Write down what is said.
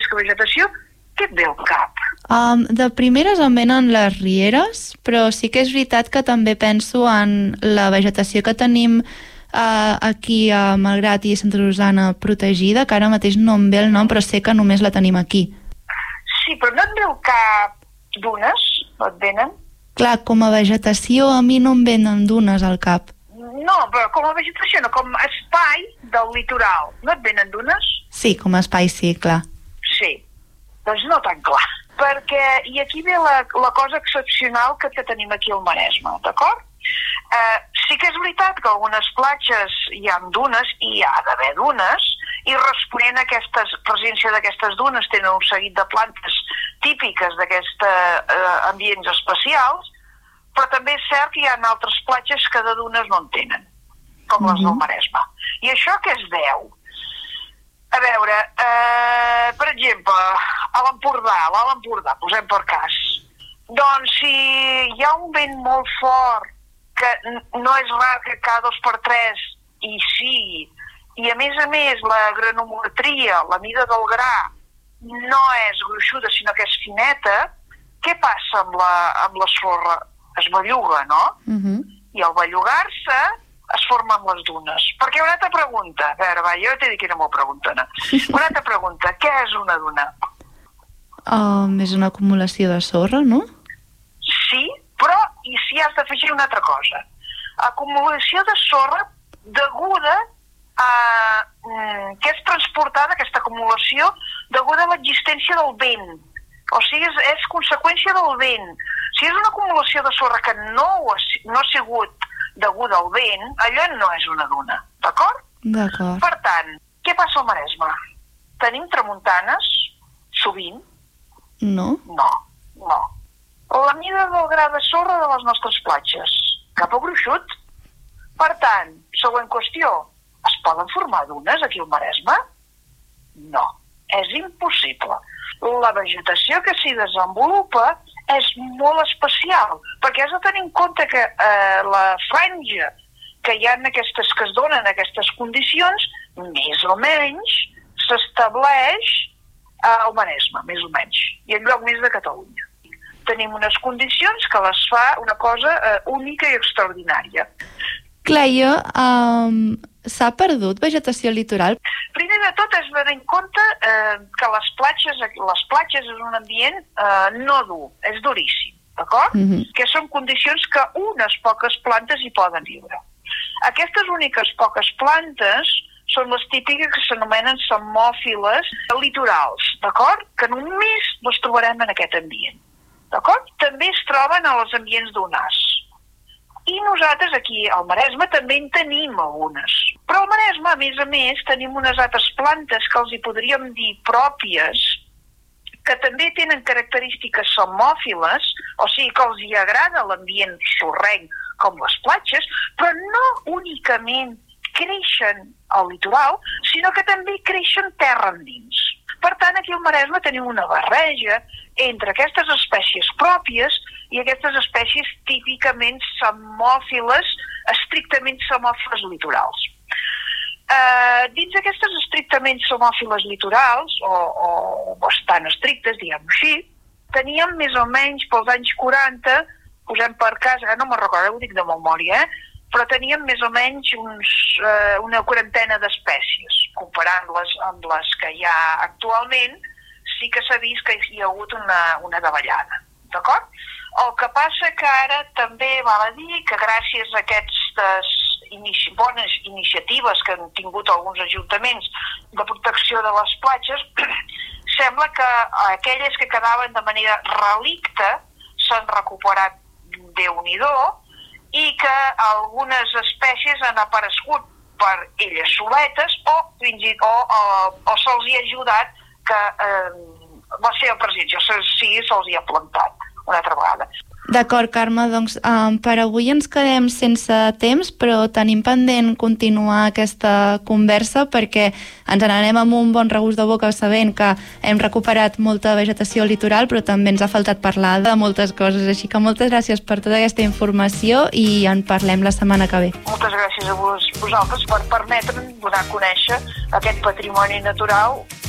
busca vegetació, què et ve al cap? De primeres em venen les rieres, però sí que és veritat que també penso en la vegetació que tenim aquí a Malgrat i Santa Susanna protegida, que ara mateix no em ve el nom, però sé que només la tenim aquí. Sí, però no et ve al cap dunes? No et venen? Clar, com a vegetació a mi no em venen dunes al cap. No, però com a vegetació, no, com a espai del litoral. No et venen dunes? Sí, com a espai sí, clar. Sí, doncs no tan clar. Perquè, i aquí ve la cosa excepcional que tenim aquí al Maresme, d'acord? Sí que és veritat que algunes platges hi ha dunes, i hi ha d'haver dunes, i responent a aquesta presència d'aquestes dunes tenen un seguit de plantes típiques d'aquests ambients especials, però també és cert que hi ha altres platges que de dunes no en tenen, com les del Maresme. I això què es deu? A veure, per exemple, a l'Alt Empordà, posem per cas. Doncs si hi ha un vent molt fort, que no és rar que cada 2 per 3 hi sigui, i a més la granulometria, la mida del gra, no és gruixuda, sinó que és fineta, què passa amb la sorra? Es belluga, no? I al bellugar-se es formen les dunes. Perquè una altra pregunta, a veure, va, jo t'he dit que era molt preguntona. Una altra pregunta, què és una duna? És una acumulació de sorra, no? Sí, però i si has d'afegir una altra cosa. Acumulació de sorra deguda a que és transportada, aquesta acumulació, deguda a l'existència del vent. O sigui, és conseqüència del vent. Si és una acumulació de sorra que no ha sigut deguda al vent, allò no és una duna, d'acord? D'acord. Per tant, què passa al Maresme? Tenim tramuntanes, sovint? No. No. La mida del gra de sorra de les nostres platges, cap a gruixut. Per tant, següent qüestió, es poden formar dunes aquí al Maresme? No, és impossible. La vegetació que s'hi desenvolupa és molt especial, perquè has de tenir en compte que la franja que hi ha que es donen aquestes condicions, més o menys, s'estableix al Maresme, més o menys, i en lloc més de Catalunya. Tenim unes condicions que les fa una cosa única i extraordinària. Clar, s'ha perdut vegetació litoral? Primer de tot, has de tenir en compte que les platges és un ambient no dur, és duríssim, d'acord? Que són condicions que unes poques plantes hi poden viure. Aquestes úniques poques plantes són les típiques que s'anomenen psammòfiles litorals, d'acord? Que només les trobarem en aquest ambient, d'acord? També es troben als ambients dunars. I nosaltres aquí al Maresme també en tenim algunes. Però al Maresme, a més, tenim unes altres plantes que els hi podríem dir pròpies, que també tenen característiques psammòfiles, o sigui que els hi agrada l'ambient sorrenc com les platges, però no únicament creixen al litoral, sinó que també creixen terra endins. Per tant, aquí al Maresme tenim una barreja entre aquestes espècies pròpies i aquestes espècies típicament psammòfiles, estrictament psammòfiles litorals. Dins d'aquestes estrictament psammòfiles litorals, o bastant estrictes, diguem-ho així, teníem més o menys pels anys 40, posem per cas, no me'n recordo, ho dic de memòria, però teníem més o menys una quarantena d'espècies. Comparant-les amb les que hi ha actualment, sí que s'ha vist que hi ha hagut una davallada, d'acord? El que passa que ara també val a dir que gràcies a aquestes bones iniciatives que han tingut alguns ajuntaments de protecció de les platges, sembla que aquelles que quedaven de manera relicte s'han recuperat Déu-n'hi-do i que algunes espècies han aparegut per elles soletes o se'ls hi ha ajudat que la seva presència, se'ls hi ha plantat una altra vegada. D'acord, Carme, doncs per avui ens quedem sense temps, però tenim pendent continuar aquesta conversa perquè ens n'anem amb un bon regust de boca sabent que hem recuperat molta vegetació litoral, però també ens ha faltat parlar de moltes coses, així que moltes gràcies per tota aquesta informació i en parlem la setmana que ve. Moltes gràcies a vosaltres per permetre'm donar a conèixer aquest patrimoni natural